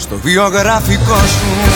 στο βιογραφικό σου.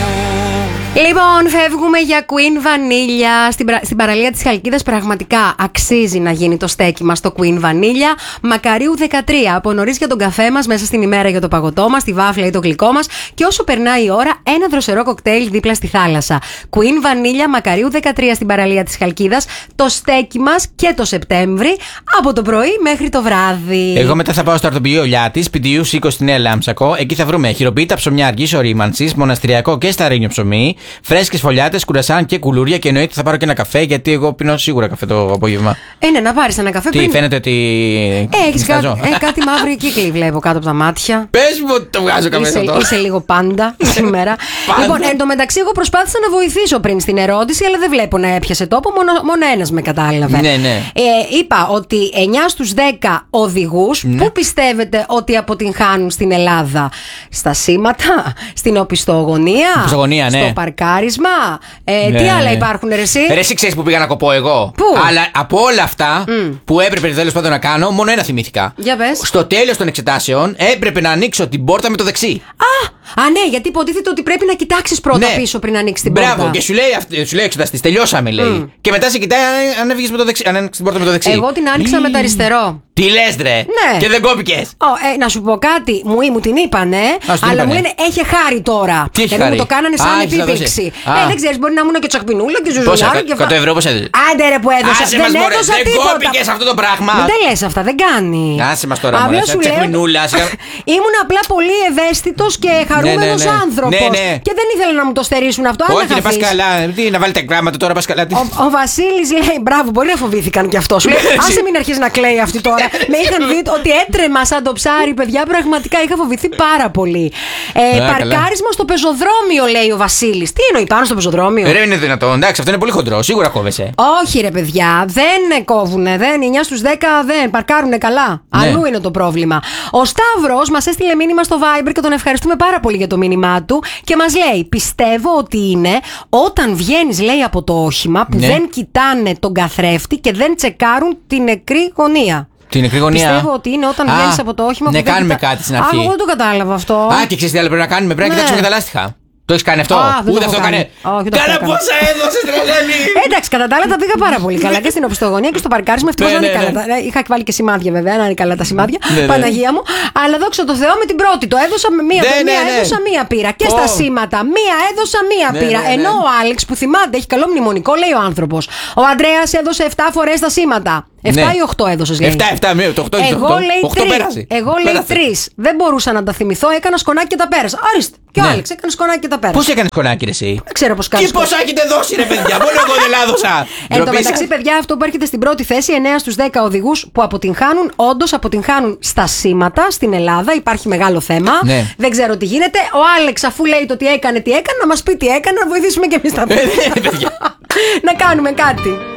Λοιπόν, φεύγουμε για Queen Vanilla στην παραλία της Χαλκίδας. Πραγματικά αξίζει να γίνει το στέκημα στο Queen Vanilla. Μακαρίου 13. Από νωρίς για τον καφέ μας, μέσα στην ημέρα για το παγωτό μας, τη βάφλα ή το γλυκό μας. Και όσο περνάει η ώρα, ένα δροσερό κοκτέιλ δίπλα στη θάλασσα. Queen Vanilla, Μακαρίου 13 στην παραλία της Χαλκίδας. Το στέκι μας και το Σεπτέμβρη, από το πρωί μέχρι το βράδυ. Εγώ μετά θα πάω στο αρτοπηγείο Λιάτης, Πιτιούς 20 στη Νέα Λάμψακο. Εκεί θα βρούμε χειροποίητα ψωμιά αργής ορίμανσης, μοναστηριακό και σταρίνιο ψωμί. Φρέσκες φωλιάτες, κουρασάν και κουλούρια. Και εννοείται θα πάρω και ένα καφέ, γιατί εγώ πίνω σίγουρα καφέ το απόγευμα. Ναι, να πάρεις ένα καφέ. Τι φαίνεται ότι. Έχεις κάτι μαύρη κύκλη, βλέπω κάτω από τα μάτια. Πες μου ότι το βγάζω καφέ αυτό. Είσαι λίγο πάντα σήμερα. Λοιπόν, εν τω μεταξύ, εγώ προσπάθησα να βοηθήσω πριν στην ερώτηση, αλλά δεν βλέπω να έπιασε τόπο. Μόνο ένας με κατάλαβε. Ναι. Είπα ότι 9 στους 10 οδηγούς που πιστεύετε ότι αποτυγχάνουν στην Ελλάδα? Στα σήματα, στην οπισθογωνία, στο παρκάρισμα. Τι άλλα υπάρχουν, ρε εσύ? Ρε εσύ ξέρεις που πήγα να κοπώ εγώ? Πού? Αλλά από όλα αυτά που έπρεπε τέλος πάντων να κάνω, μόνο ένα θυμήθηκα. Για πες. Στο τέλος των εξετάσεων έπρεπε να ανοίξω την πόρτα με το δεξί. Ναι, γιατί υποτίθεται ότι πρέπει να κοιτάξεις πρώτα πίσω πριν ανοίξεις την πόρτα. Μπράβο, και σου λέει ο εξεταστής, τελειώσαμε, λέει. Και μετά σε κοιτάει αν ανοίξεις την πόρτα με το δεξί. Εγώ την άνοιξα με το αριστερό. Τι λες, ρε? Ναι. Και δεν κόπηκες? Να σου πω κάτι, μου την είπανε, αλλά μου λένε έχει χάρη τώρα. Τι έχει γιατί χάρη? μου το κάνανε σαν επίπληξη. Δεν ξέρεις, μπορεί να ήμουν και τσακπινούλα και ζουζουνάρα. 100 ευρώ πώς έδωσε? Άντε ρε που έδωσα. Δεν έδωσα δεν τίποτα. κόπηκες αυτό το πράγμα. Μην τα λες αυτά, δεν κάνει. Άσε μας τώρα, μωρέ, σαν τσακπινούλα. Ήμουν απλά πολύ ευαίσθητος και χαρούμενος άνθρωπος. Και δεν ήθελα να μου το στερήσουν αυτό. Όχι, δεν πας καλά. Τι να βάλετε γράμματα τώρα, πας καλά. Ο Βασίλης λέει, μπράβο, μπορεί να φοβήθηκαν κι αυτό. Σου λέει, άσε μην αρχίσει να κλαίει αυτή τώρα. Με είχαν δει ότι έτρεμα σαν το ψάρι, παιδιά. Πραγματικά είχα φοβηθεί πάρα πολύ. Παρκάρισμα στο πεζοδρόμιο, λέει ο Βασίλης. Τι εννοεί, πάνω στο πεζοδρόμιο? Δεν είναι δυνατόν, εντάξει, αυτό είναι πολύ χοντρό. Σίγουρα κόβεσαι. Όχι, ρε παιδιά, δεν κόβουνε. 9 στους 10 δεν παρκάρουνε καλά. Αλλού είναι το πρόβλημα. Ο Σταύρος μας έστειλε μήνυμα στο Viber και τον ευχαριστούμε πάρα πολύ για το μήνυμά του. Και μας λέει, πιστεύω ότι είναι όταν βγαίνεις, λέει, από το όχημα που δεν κοιτάνε τον καθρέφτη και δεν τσεκάρουν την νεκρή γωνία. Την νεκρή γωνία. Πιστεύω ότι είναι όταν βγαίνεις από το όχημα που δεν κάνουμε κάτι στην αρχή. Εγώ δεν το κατάλαβα αυτό. Και ξέρεις τι άλλο πρέπει να κάνουμε? Πρέπει να κοιτάξουμε και τα λάστιχα. Το έχεις κάνει αυτό? Ούτε αυτό έκανε. Κάνα πόσα έδωσες, τρελαίνει! Εντάξει, κατά τα άλλα τα πήγα πάρα πολύ καλά και στην οπισθογωνία και στο παρκάρισμα. Ευτυχώς να είναι καλά. Είχα βάλει και σημάδια βέβαια, να είναι καλά τα σημάδια. Παναγία μου. Αλλά δόξα τω Θεώ με την πρώτη το έδωσα μία έδωσα, μία πήρα. Και στα σήματα μία έδωσα, μία πήρα. Ενώ ο Άλεξ που θυμάται, έχει καλό μνημονικό, λέει ο άνθρωπος. Ο Ανδρέας έδωσε 7 φορές τα σήματα. 7 ή 8 έδωσες, λέει. 7, το 8 Εγώ λέει 3. Δεν μπορούσα να τα θυμηθώ, έκανα σκονάκι και τα πέρασα. Ορίστε. Και ο Άλεξ έκανε σκονάκι και τα πέρασα. Πώς έκανες σκονάκι, ρε εσύ? Δεν ξέρω πώς κάνεις. Και πόσα έχετε δώσει, ρε παιδιά? Μόνο εγώ δεν λάδωσα. Εν τω μεταξύ, παιδιά, αυτό που έρχεται στην πρώτη θέση, 9 στους 10 οδηγούς που αποτυγχάνουν, όντως αποτυγχάνουν στα σήματα στην Ελλάδα. Υπάρχει μεγάλο θέμα. Δεν ξέρω τι γίνεται. Ο Άλεξ, αφού λέει το τι έκανε, να μας πει τι έκανε, να βοηθήσουμε και εμείς τα παιδιά. Να κάνουμε κάτι.